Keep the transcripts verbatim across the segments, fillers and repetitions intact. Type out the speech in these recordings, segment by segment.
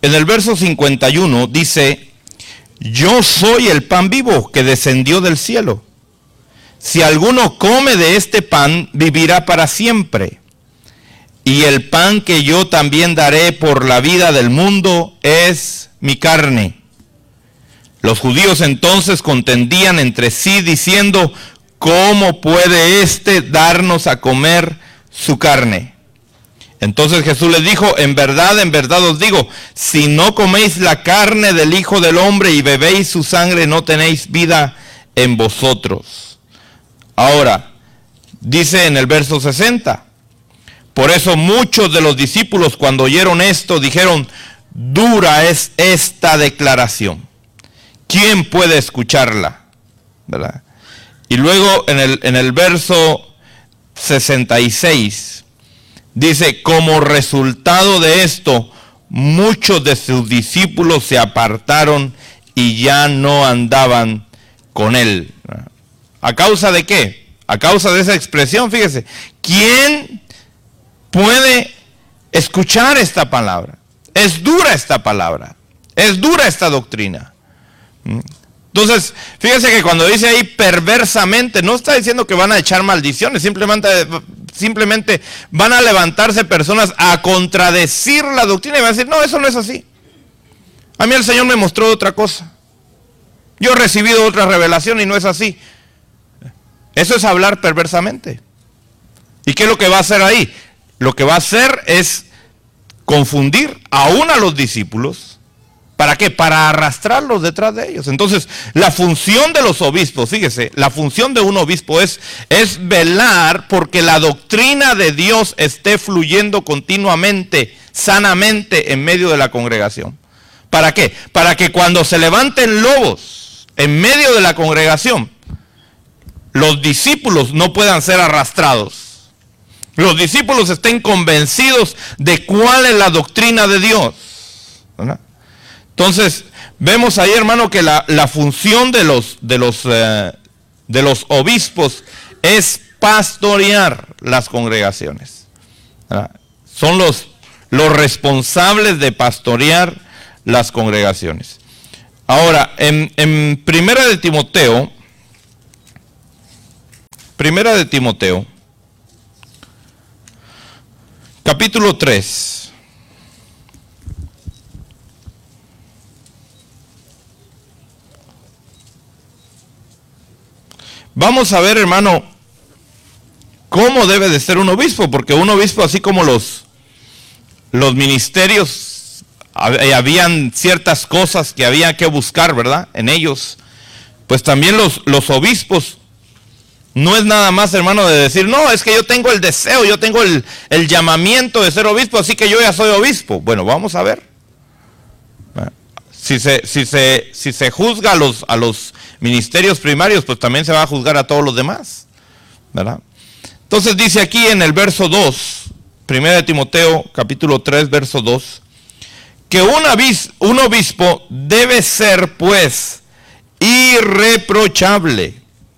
En el verso cincuenta y uno dice: yo soy el pan vivo que descendió del cielo. Si alguno come de este pan, vivirá para siempre. Y el pan que yo también daré por la vida del mundo es mi carne. Los judíos entonces contendían entre sí diciendo: ¿cómo puede éste darnos a comer su carne? Entonces Jesús les dijo: en verdad, en verdad os digo, si no coméis la carne del Hijo del Hombre y bebéis su sangre, no tenéis vida en vosotros. Ahora, dice en el verso sesenta, por eso muchos de los discípulos cuando oyeron esto dijeron: dura es esta declaración, ¿quién puede escucharla? ¿Verdad? Y luego en el, en el verso sesenta y seis, dice: como resultado de esto, muchos de sus discípulos se apartaron y ya no andaban con él. ¿A causa de qué? A causa de esa expresión, fíjese. ¿Quién puede escuchar esta palabra? Es dura esta palabra. Es dura esta doctrina. Entonces, fíjese que cuando dice ahí perversamente, no está diciendo que van a echar maldiciones, simplemente, simplemente van a levantarse personas a contradecir la doctrina y van a decir: no, eso no es así. A mí el Señor me mostró otra cosa. Yo he recibido otra revelación y no es así. Eso es hablar perversamente. ¿Y qué es lo que va a hacer ahí? Lo que va a hacer es confundir aún a los discípulos. ¿Para qué? Para arrastrarlos detrás de ellos. Entonces, la función de los obispos, fíjese, la función de un obispo es, es velar porque la doctrina de Dios esté fluyendo continuamente, sanamente en medio de la congregación. ¿Para qué? Para que cuando se levanten lobos en medio de la congregación, los discípulos no puedan ser arrastrados. Los discípulos estén convencidos de cuál es la doctrina de Dios. ¿Verdad? Entonces, vemos ahí, hermano, que la, la función de los, de, los, eh, de los obispos es pastorear las congregaciones. ¿Verdad? Son los, los responsables de pastorear las congregaciones. Ahora, en, en Primera de Timoteo, Primera de Timoteo, capítulo tres. Vamos a ver, hermano, cómo debe de ser un obispo, porque un obispo, así como los, los ministerios, habían ciertas cosas que había que buscar, ¿verdad? En ellos, pues también los, los obispos, no es nada más, hermano, de decir: no, es que yo tengo el deseo, yo tengo el, el llamamiento de ser obispo, así que yo ya soy obispo. Bueno, vamos a ver. Si se, si se, si se juzga a los, a los ministerios primarios, pues también se va a juzgar a todos los demás, ¿verdad? Entonces dice aquí en el verso dos, Primera de Timoteo, capítulo tres, verso dos, que un, obis, un obispo debe ser, pues, irreprochable.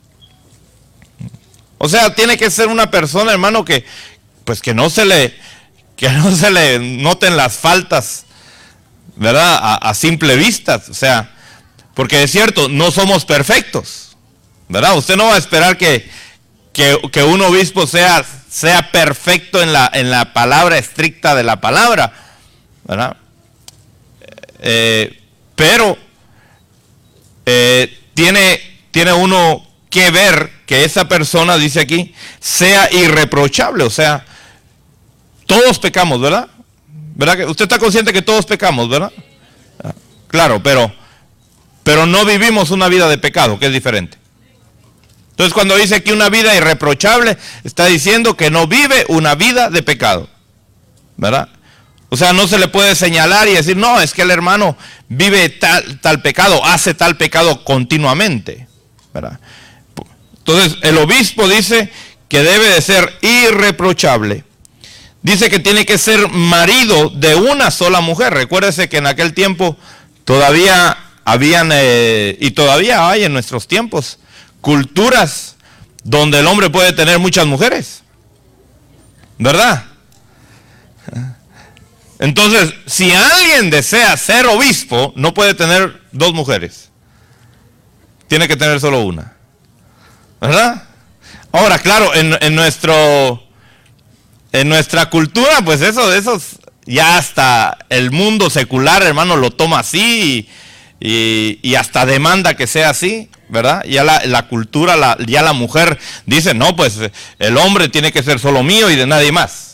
O sea, tiene que ser una persona, hermano, que pues que no se le que no se le noten las faltas, ¿verdad? A, a simple vista, o sea, porque es cierto, no somos perfectos, ¿verdad? Usted no va a esperar que, que, que un obispo sea, sea perfecto en la, en la palabra estricta de la palabra, ¿verdad? Eh, pero eh, tiene, tiene uno que ver que esa persona, dice aquí, sea irreprochable. O sea, todos pecamos, ¿verdad? ¿Verdad que usted está consciente que todos pecamos, verdad? Claro, pero, pero no vivimos una vida de pecado, que es diferente. Entonces, cuando dice aquí una vida irreprochable, está diciendo que no vive una vida de pecado, ¿verdad? O sea, no se le puede señalar y decir: no, es que el hermano vive tal, tal pecado, hace tal pecado continuamente, ¿verdad? Entonces, el obispo dice que debe de ser irreprochable. Dice que tiene que ser marido de una sola mujer. Recuérdese que en aquel tiempo todavía habían, eh, y todavía hay en nuestros tiempos, culturas donde el hombre puede tener muchas mujeres, ¿verdad? Entonces, si alguien desea ser obispo, no puede tener dos mujeres. Tiene que tener solo una. ¿Verdad? Ahora, claro, en, en nuestro en nuestra cultura, pues eso, eso ya hasta el mundo secular, hermano, lo toma así y, y, y hasta demanda que sea así, ¿verdad? Ya la, la cultura, la, ya la mujer dice, no, pues el hombre tiene que ser solo mío y de nadie más.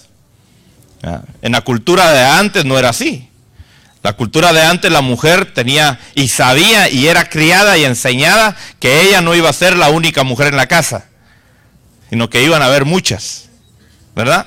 En la cultura de antes no era así. La cultura de antes, la mujer tenía y sabía y era criada y enseñada que ella no iba a ser la única mujer en la casa, sino que iban a haber muchas, ¿verdad?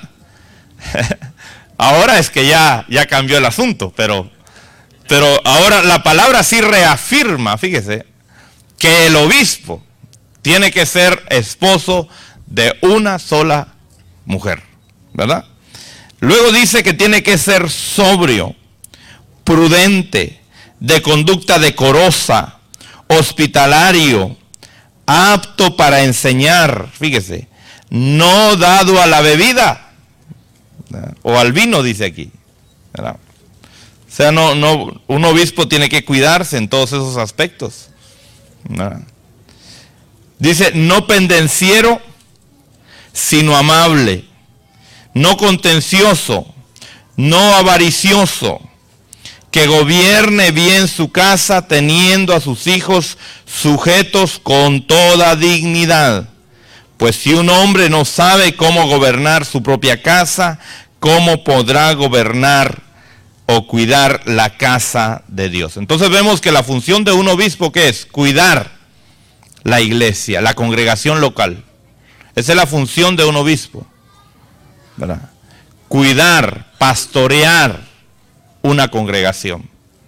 Ahora es que ya, ya cambió el asunto, pero, pero ahora la palabra sí reafirma, fíjese, que el obispo tiene que ser esposo de una sola mujer, ¿verdad? Luego dice que tiene que ser sobrio, prudente, de conducta decorosa, hospitalario, apto para enseñar, fíjese, no dado a la bebida, ¿verdad? O al vino, dice aquí, ¿verdad? O sea, no, no, un obispo tiene que cuidarse en todos esos aspectos, ¿verdad? Dice, no pendenciero, sino amable, no contencioso, no avaricioso, que gobierne bien su casa, teniendo a sus hijos sujetos con toda dignidad. Pues si un hombre no sabe cómo gobernar su propia casa, ¿cómo podrá gobernar o cuidar la casa de Dios? Entonces vemos que la función de un obispo, ¿qué es? Cuidar la iglesia, la congregación local. Esa es la función de un obispo, ¿verdad? Cuidar, pastorear una congregación.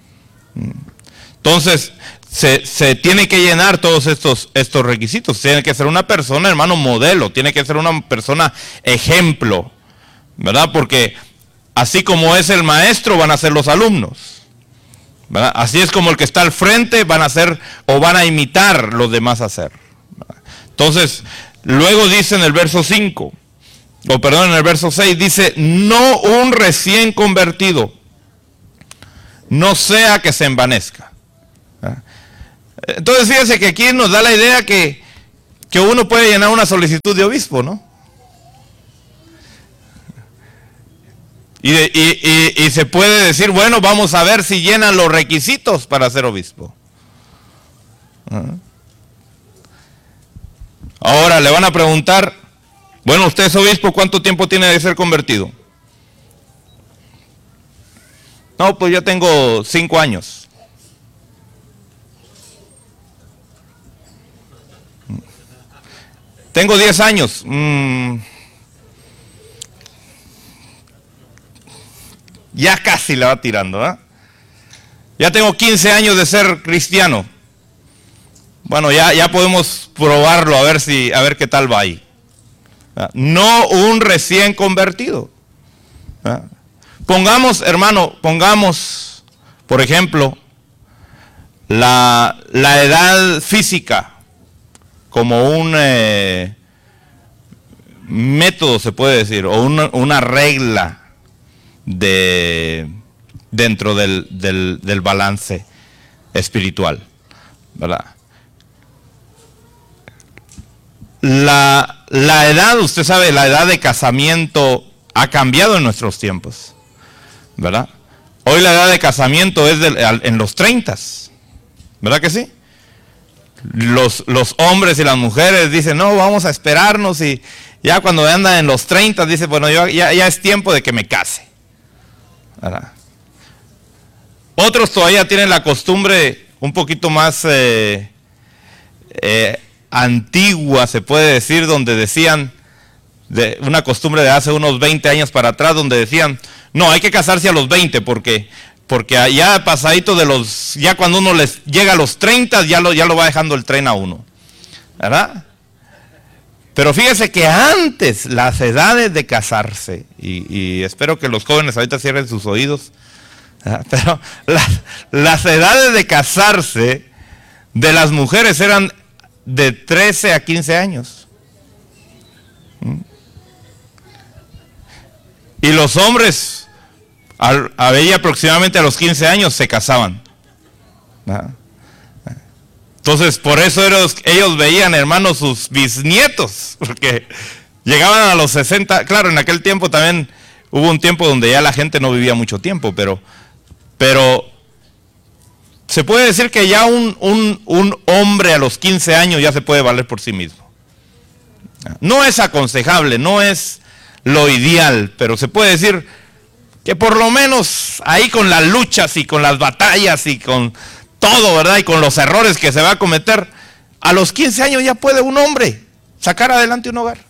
Entonces, se, se tiene que llenar todos estos, estos requisitos. Tiene que ser una persona, hermano, modelo. Tiene que ser una persona ejemplo, ¿verdad? Porque así como es el maestro, van a ser los alumnos, ¿verdad? Así es como el que está al frente van a ser o van a imitar los demás a hacer, ¿verdad? Entonces, luego dice en el verso cinco, o perdón, en el verso seis, dice, no un recién convertido, no sea que se envanezca. Entonces fíjese que aquí nos da la idea que, que uno puede llenar una solicitud de obispo, ¿no? Y, de, y, y, y se puede decir, bueno, vamos a ver si llenan los requisitos para ser obispo. Ahora le van a preguntar, bueno, usted es obispo, ¿cuánto tiempo tiene de ser convertido? No, pues yo tengo cinco años. Tengo diez años. Mm, ya casi la va tirando, ¿eh? Ya tengo quince años de ser cristiano. Bueno, ya, ya podemos probarlo a ver si, a ver qué tal va ahí. No un recién convertido. ¿Ah? Pongamos, hermano, pongamos, por ejemplo, la, la edad física como un eh, método, se puede decir, o una, una regla de, dentro del, del, del balance espiritual, ¿verdad? La, la edad, usted sabe, la edad de casamiento ha cambiado en nuestros tiempos, ¿verdad? Hoy la edad de casamiento es de, en los treinta, ¿verdad que sí? Los, los hombres y las mujeres dicen, no, vamos a esperarnos, y ya cuando andan en los treinta, dice, bueno, yo, ya, ya es tiempo de que me case, ¿verdad? Otros todavía tienen la costumbre un poquito más eh, eh, antigua, se puede decir, donde decían, de una costumbre de hace unos veinte años para atrás, donde decían, no, hay que casarse a los veinte, porque, porque ya pasadito de los, ya cuando uno les llega a los treinta, ya lo, ya lo va dejando el tren a uno, ¿verdad? Pero fíjese que antes, las edades de casarse, y, y espero que los jóvenes ahorita cierren sus oídos, ¿verdad? Pero las, las edades de casarse de las mujeres eran de trece a quince años. ¿Mm? Y los hombres, Al, a veía aproximadamente a los quince años se casaban. ¿Ah? Entonces, por eso ellos, ellos veían, hermanos, sus bisnietos, porque llegaban a los sesenta. Claro, en aquel tiempo también hubo un tiempo donde ya la gente no vivía mucho tiempo, pero, pero se puede decir que ya un, un, un hombre a los quince años ya se puede valer por sí mismo. No es aconsejable, no es lo ideal, pero se puede decir que por lo menos ahí con las luchas y con las batallas y con todo, ¿verdad? Y con los errores que se va a cometer, a los quince años ya puede un hombre sacar adelante un hogar.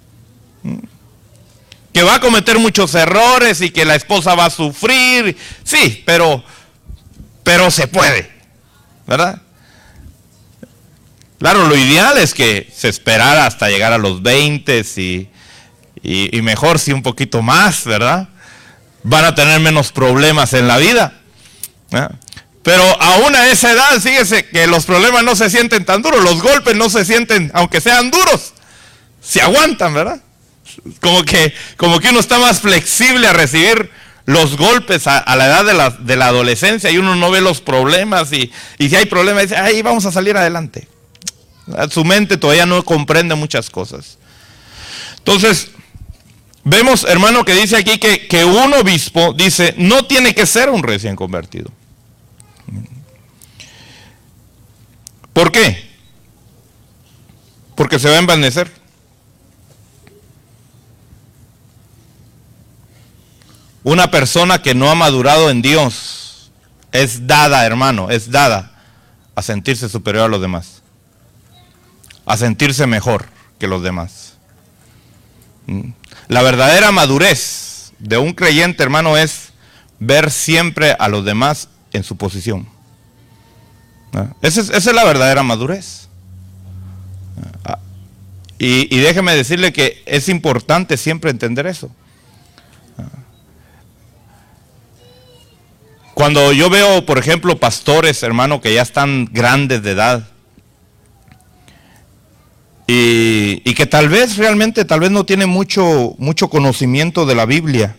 Que va a cometer muchos errores y que la esposa va a sufrir, sí, pero, pero se puede, ¿verdad? Claro, lo ideal es que se esperara hasta llegar a los veinte y, y, y mejor si un poquito más, ¿verdad? Van a tener menos problemas en la vida, ¿verdad? Pero aún a esa edad, fíjese que los problemas no se sienten tan duros, los golpes no se sienten, aunque sean duros, se aguantan, ¿verdad? Como que, como que uno está más flexible a recibir los golpes a, a la edad de la, de la adolescencia y uno no ve los problemas y, y si hay problemas dice, ay, vamos a salir adelante. Su mente todavía no comprende muchas cosas. Entonces, vemos, hermano, que dice aquí que, que un obispo, dice, no tiene que ser un recién convertido. ¿Por qué? Porque se va a envanecer. Una persona que no ha madurado en Dios es dada, hermano, es dada a sentirse superior a los demás, a sentirse mejor que los demás. La verdadera madurez de un creyente, hermano, es ver siempre a los demás en su posición. Esa es, esa es la verdadera madurez. Y, y déjeme decirle que es importante siempre entender eso. Cuando yo veo, por ejemplo, pastores, hermano, que ya están grandes de edad y, y que tal vez realmente, tal vez no tienen mucho, mucho conocimiento de la Biblia,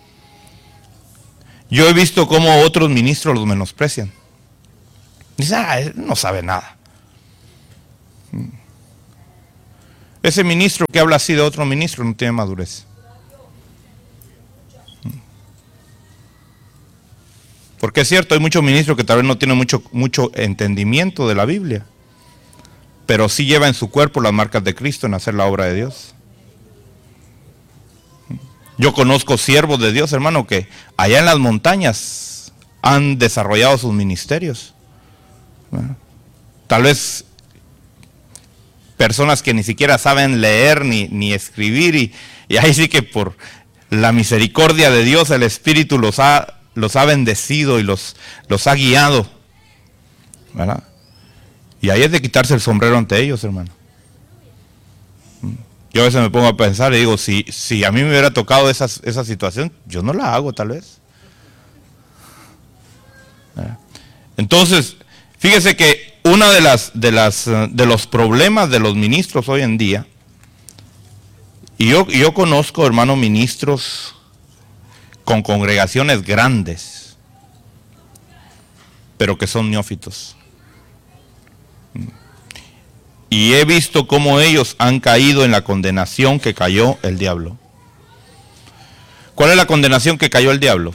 yo he visto cómo otros ministros los menosprecian. Dicen, ah, él no sabe nada. Ese ministro que habla así de otro ministro no tiene madurez. Porque es cierto, hay muchos ministros que tal vez no tienen mucho, mucho entendimiento de la Biblia, pero sí lleva en su cuerpo las marcas de Cristo en hacer la obra de Dios. Yo conozco siervos de Dios, hermano, que allá en las montañas han desarrollado sus ministerios. Tal vez personas que ni siquiera saben leer ni, ni escribir y, y ahí sí que por la misericordia de Dios el Espíritu los ha los ha bendecido y los, los ha guiado, ¿verdad? Y ahí es de quitarse el sombrero ante ellos, hermano. Yo a veces me pongo a pensar y digo, si, si a mí me hubiera tocado esa, esa situación, yo no la hago tal vez. ¿Verdad? Entonces, fíjese que uno de, las, de, las, de los problemas de los ministros hoy en día, y yo, yo conozco, hermano, ministros con congregaciones grandes, pero que son neófitos. Y he visto cómo ellos han caído en la condenación que cayó el diablo. ¿Cuál es la condenación que cayó el diablo?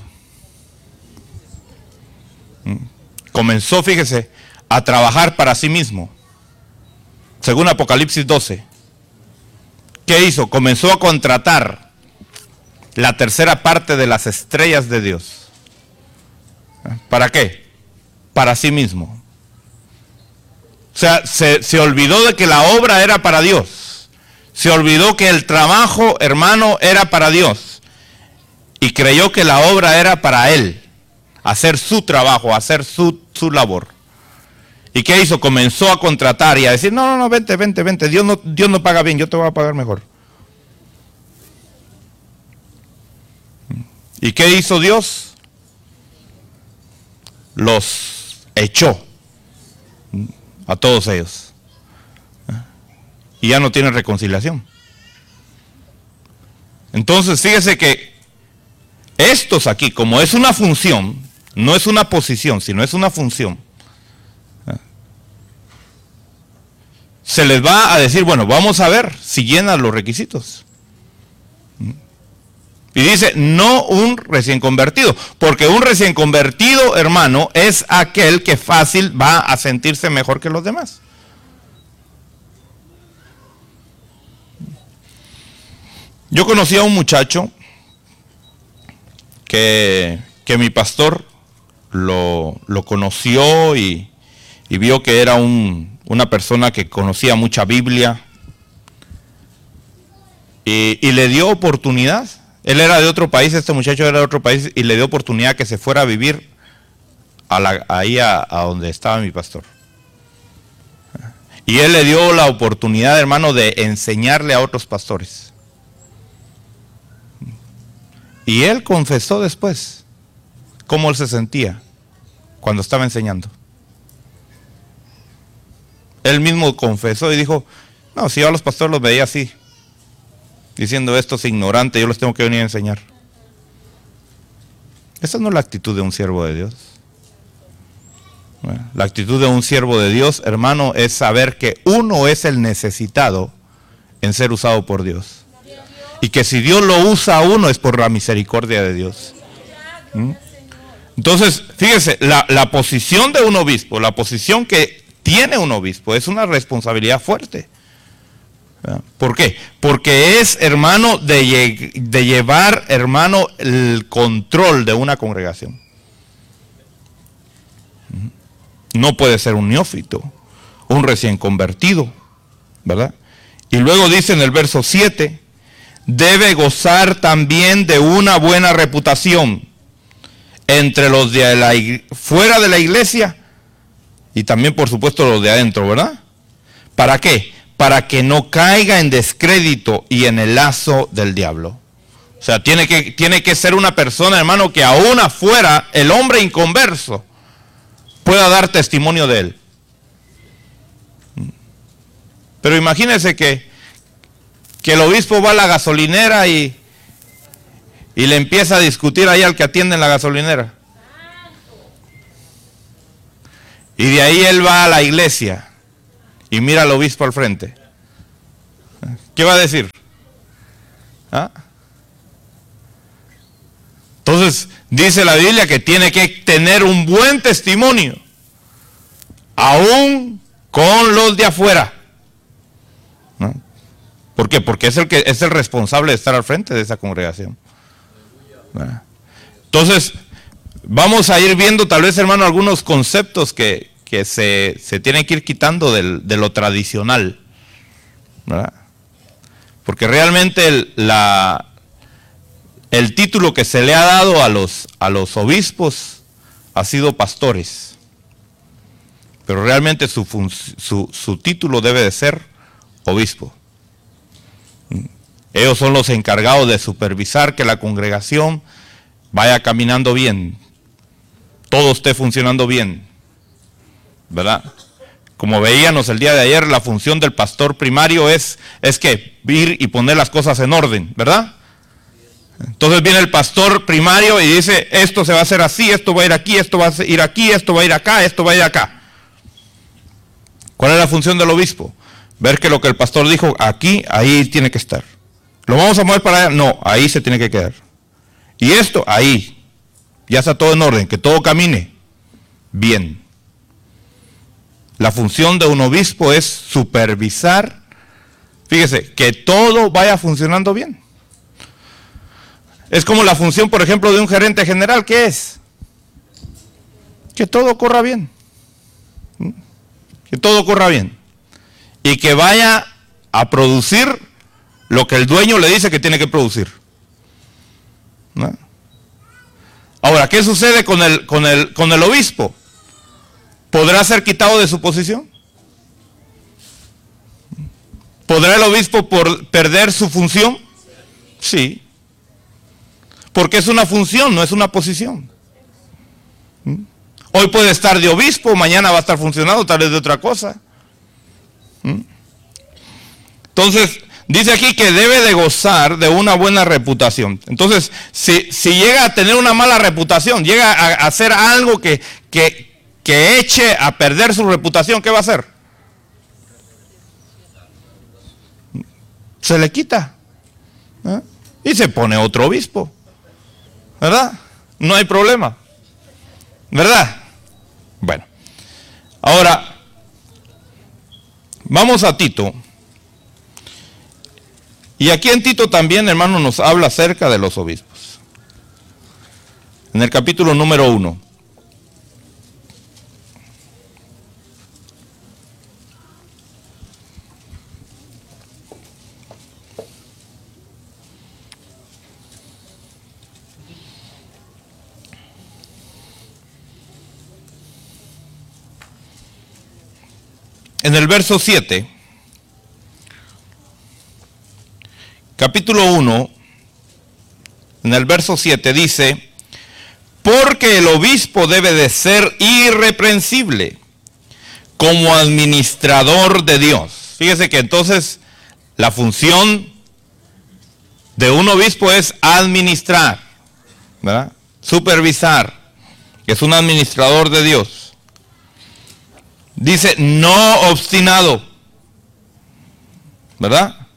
Comenzó, fíjese, a trabajar para sí mismo. Según Apocalipsis doce. ¿Qué hizo? Comenzó a contratar la tercera parte de las estrellas de Dios. ¿Para qué? Para sí mismo. O sea, se, se olvidó de que la obra era para Dios. Se olvidó que el trabajo, hermano, era para Dios. Y creyó que la obra era para él. Hacer su trabajo, hacer su, su labor. ¿Y qué hizo? Comenzó a contratar y a decir, no, no, no, vente, vente, vente. Dios no, Dios no paga bien, yo te voy a pagar mejor. ¿Y qué hizo Dios? Los echó a todos ellos. Y ya no tiene reconciliación. Entonces, fíjese que estos aquí, como es una función, no es una posición, sino es una función, se les va a decir, bueno, vamos a ver si llenan los requisitos. Y dice, no un recién convertido, porque un recién convertido, hermano, es aquel que fácil va a sentirse mejor que los demás. Yo conocí a un muchacho que, que mi pastor lo, lo conoció y, y vio que era un, una persona que conocía mucha Biblia y, y le dio oportunidad. Él era de otro país, este muchacho era de otro país, y le dio oportunidad que se fuera a vivir a la, ahí a, a donde estaba mi pastor. Y él le dio la oportunidad, hermano, de enseñarle a otros pastores. Y él confesó después cómo él se sentía cuando estaba enseñando. Él mismo confesó y dijo, no, si yo a los pastores los veía así, diciendo esto es ignorante, yo los tengo que venir a enseñar. Esa no es la actitud de un siervo de Dios. Bueno, la actitud de un siervo de Dios, hermano, es saber que uno es el necesitado en ser usado por Dios. Y que si Dios lo usa a uno es por la misericordia de Dios. ¿Mm? Entonces, fíjese, la, la posición de un obispo, la posición que tiene un obispo es una responsabilidad fuerte. ¿Por qué? Porque es, hermano, de, de llevar, hermano, el control de una congregación. No puede ser un neófito, un recién convertido, ¿verdad? Y luego dice en el verso siete, debe gozar también de una buena reputación entre los de la fuera de la iglesia y también, por supuesto, los de adentro, ¿verdad? ¿Para qué? Para que no caiga en descrédito y en el lazo del diablo. O sea, tiene que, tiene que ser una persona, hermano, que aún afuera, el hombre inconverso, pueda dar testimonio de él. Pero imagínense que, que el obispo va a la gasolinera y, y le empieza a discutir ahí al que atiende en la gasolinera. Y de ahí él va a la iglesia y mira al obispo al frente. ¿Qué va a decir? ¿Ah? Entonces, dice la Biblia que tiene que tener un buen testimonio, aún con los de afuera. ¿No? ¿Por qué? Porque es el que es el responsable de estar al frente de esa congregación. ¿No? Entonces, vamos a ir viendo tal vez, hermano, algunos conceptos que, que se, se tienen que ir quitando del, de lo tradicional, ¿verdad? Porque realmente el, la, el título que se le ha dado a los, a los obispos ha sido pastores. Pero realmente su, su, su título debe de ser obispo. Ellos son los encargados de supervisar que la congregación vaya caminando bien, todo esté funcionando bien, ¿verdad? Como veíamos el día de ayer, la función del pastor primario es, es que ir y poner las cosas en orden, ¿verdad? Entonces viene el pastor primario y dice, esto se va a hacer así, esto va a ir aquí, esto va a ir aquí, esto va a ir acá, esto va a ir acá. ¿Cuál es la función del obispo? Ver que lo que el pastor dijo aquí, ahí tiene que estar. ¿Lo vamos a mover para allá? No, ahí se tiene que quedar. Y esto, ahí. Ya está todo en orden, que todo camine bien. La función de un obispo es supervisar, fíjese, que todo vaya funcionando bien. Es como la función, por ejemplo, de un gerente general, ¿qué es? Que todo corra bien. Que todo corra bien. Y que vaya a producir lo que el dueño le dice que tiene que producir. ¿No? Ahora, ¿qué sucede con el, con el, con el obispo? ¿Podrá ser quitado de su posición? ¿Podrá el obispo por perder su función? Sí. Porque es una función, no es una posición. Hoy puede estar de obispo, mañana va a estar funcionando tal vez de otra cosa. Entonces, Dice aquí que debe de gozar de una buena reputación. Entonces, si, si llega a tener una mala reputación, llega a, a hacer algo que, que, que eche a perder su reputación, ¿qué va a hacer? Se le quita, ¿eh? Y se pone otro obispo, ¿verdad? No hay problema, ¿verdad? Bueno, ahora vamos a Tito. Y aquí en Tito también, hermano, nos habla acerca de los obispos. En el capítulo número uno. En el verso siete, capítulo uno, en el verso siete dice, porque el obispo debe de ser irreprensible como administrador de Dios. Fíjese que entonces la función de un obispo es administrar, ¿verdad? Supervisar, que es un administrador de Dios. Dice, no obstinado, ¿verdad?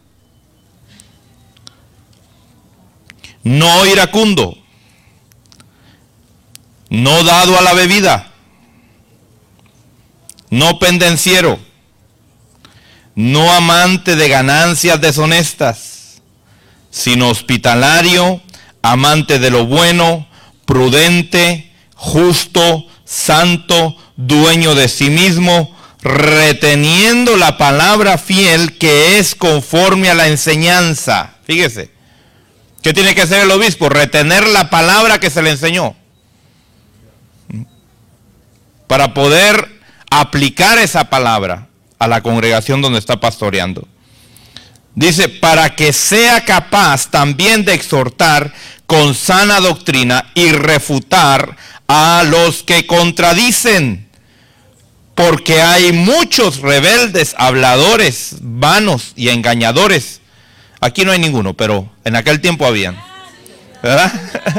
No iracundo, no dado a la bebida, no pendenciero, no amante de ganancias deshonestas, sino hospitalario, amante de lo bueno, prudente, justo, santo, dueño de sí mismo, reteniendo la palabra fiel que es conforme a la enseñanza. Fíjese, ¿qué tiene que hacer el obispo? Retener la palabra que se le enseñó, para poder aplicar esa palabra a la congregación donde está pastoreando. Dice, para que sea capaz también de exhortar con sana doctrina y refutar a los que contradicen, porque hay muchos rebeldes, habladores, vanos y engañadores. Aquí no hay ninguno, pero en aquel tiempo habían, ¿verdad?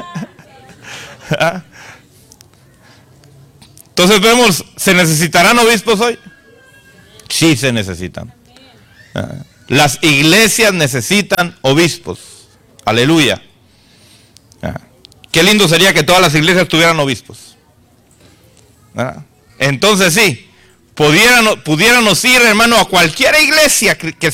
Entonces vemos, ¿se necesitarán obispos hoy? Sí se necesitan. Las iglesias necesitan obispos. Aleluya. Qué lindo sería que todas las iglesias tuvieran obispos. Entonces sí, pudiéramos, pudiéramos ir, hermano, a cualquier iglesia que